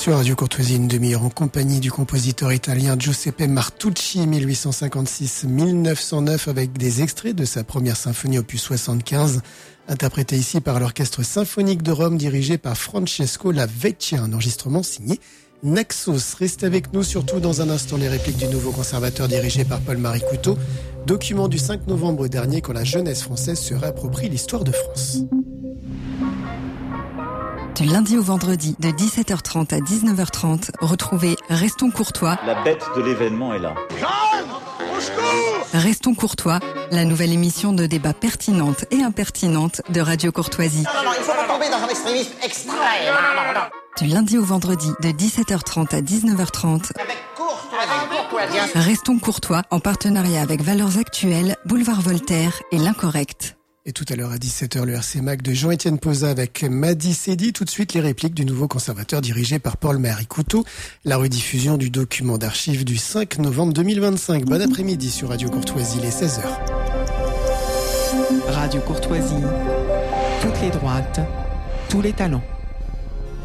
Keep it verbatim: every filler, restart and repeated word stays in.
Sur Radio Courtoisie, une demi-heure en compagnie du compositeur italien Giuseppe Martucci, mille huit cent cinquante-six à mille neuf cent neuf, avec des extraits de sa première symphonie opus soixante-quinze, interprétée ici par l'Orchestre Symphonique de Rome dirigé par Francesco Lavecchia, un enregistrement signé Naxos. Restez avec nous, surtout dans un instant, les répliques du nouveau conservateur dirigé par Paul-Marie Couteau, document du cinq novembre dernier quand la jeunesse française se réapproprie l'histoire de France. Du lundi au vendredi, de dix-sept heures trente à dix-neuf heures trente, retrouvez Restons Courtois. La bête de l'événement est là. Jeanne, au secours ! Restons Courtois, la nouvelle émission de débat pertinente et impertinente de Radio Courtoisie. Non, non, il ne faut pas tomber dans un extrémisme extrême. Non, non, non. Du lundi au vendredi, de dix-sept heures trente à dix-neuf heures trente. Avec courtoisie, courtoisie. Restons Courtois, en partenariat avec Valeurs Actuelles, Boulevard Voltaire et L'Incorrect. Et tout à l'heure à dix-sept heures, le R C Mac de Jean-Étienne Posa avec Madi Sedi. Tout de suite, les répliques du nouveau conservateur dirigé par Paul-Marie Couteau. La rediffusion du document d'archives du cinq novembre deux mille vingt-cinq. Bon après-midi sur Radio Courtoisie, les seize heures. Radio Courtoisie, toutes les droites, tous les talents.